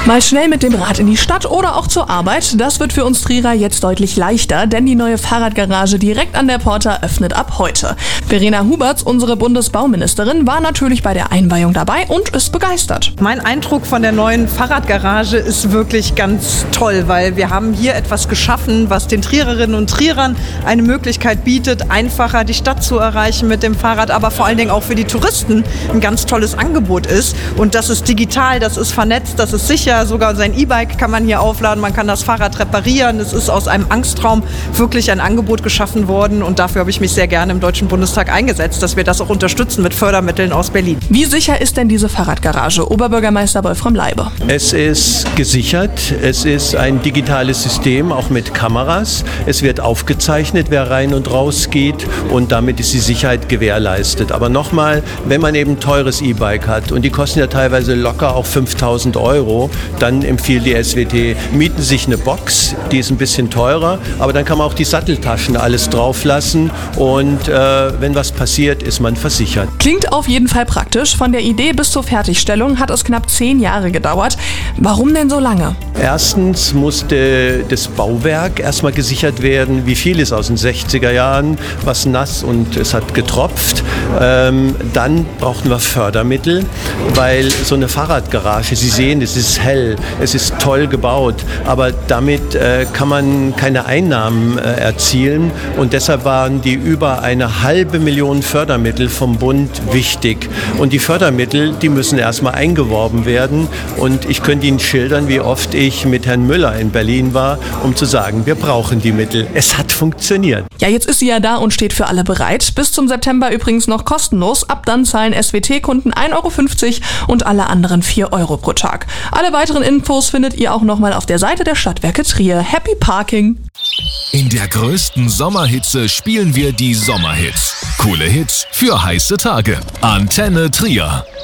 Mal schnell mit dem Rad in die Stadt oder auch zur Arbeit, das wird für uns Trierer jetzt deutlich leichter, denn die neue Fahrradgarage direkt an der Porta öffnet ab heute. Verena Huberts, unsere Bundesbauministerin, war natürlich bei der Einweihung dabei und ist begeistert. Mein Eindruck von der neuen Fahrradgarage ist wirklich ganz toll, weil wir haben hier etwas geschaffen, was den Triererinnen und Trierern eine Möglichkeit bietet, einfacher die Stadt zu erreichen mit dem Fahrrad, aber vor allen Dingen auch für die Touristen ein ganz tolles Angebot ist. Und das ist digital, das ist vernetzt, das ist sicher. Sogar sein E-Bike kann man hier aufladen, man kann das Fahrrad reparieren. Es ist aus einem Angstraum wirklich ein Angebot geschaffen worden und dafür habe ich mich sehr gerne im Deutschen Bundestag eingesetzt, dass wir das auch unterstützen mit Fördermitteln aus Berlin. Wie sicher ist denn diese Fahrradgarage, Oberbürgermeister Wolfram Leibe? Es ist gesichert, es ist ein digitales System, auch mit Kameras. Es wird aufgezeichnet, wer rein und raus geht und damit ist die Sicherheit gewährleistet. Aber nochmal, wenn man eben ein teures E-Bike hat und die kosten ja teilweise locker auch 5.000 €, dann empfiehlt die SWT, mieten sich eine Box, die ist ein bisschen teurer, aber dann kann man auch die Satteltaschen alles drauf lassen und wenn was passiert, ist man versichert. Klingt auf jeden Fall praktisch. Von der Idee bis zur Fertigstellung hat es knapp 10 Jahre gedauert. Warum denn so lange? Erstens musste das Bauwerk erstmal gesichert werden, wie viel ist aus den 60er Jahren, was nass und es hat getropft. Dann brauchten wir Fördermittel, weil so eine Fahrradgarage, Sie sehen, es ist hell, es ist toll gebaut, aber damit kann man keine Einnahmen erzielen und deshalb waren die über 500.000 Fördermittel vom Bund wichtig. Und die Fördermittel, die müssen erstmal eingeworben werden und ich könnte Ihnen schildern, wie oft ich mit Herrn Müller in Berlin war, um zu sagen, wir brauchen die Mittel. Es hat funktioniert. Ja, jetzt ist sie ja da und steht für alle bereit. Bis zum September übrigens noch kostenlos. Ab dann zahlen SWT-Kunden 1,50 € und alle anderen 4 € pro Tag. Alle weiteren Infos findet ihr auch nochmal auf der Seite der Stadtwerke Trier. Happy Parking! In der größten Sommerhitze spielen wir die Sommerhits. Coole Hits für heiße Tage. Antenne Trier.